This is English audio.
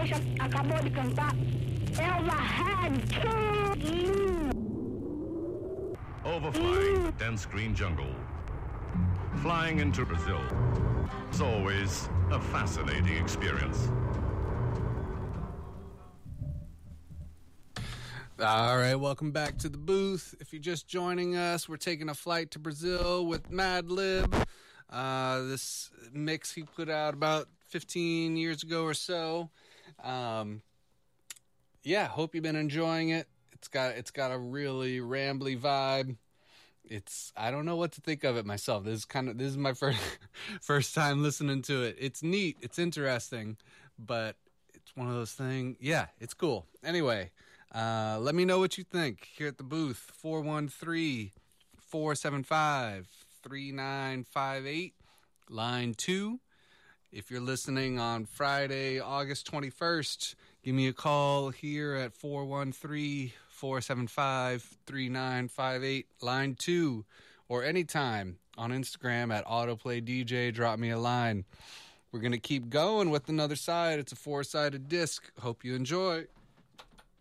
Deixa, acabou de cantar. Elza Red. Overflying the dense green jungle. Flying into Brazil. It's always a fascinating experience. All right, welcome back to the booth. If you're just joining us, we're taking a flight to Brazil with Madlib. This mix he put out about 15 years ago or so. Yeah, hope you've been enjoying it. It's got a really rambly vibe. I don't know what to think of it myself. This is my first time listening to it. It's neat, it's interesting, but it's one of those things. Yeah, it's cool. Anyway, let me know what you think here at the booth. 413-475-3958, line 2. If you're listening on Friday, August 21st, give me a call here at 413-475-3958, line 2, or anytime on Instagram at AutoplayDJ. Drop me a line. We're going to keep going with another side. It's a 4-sided disc. Hope you enjoy.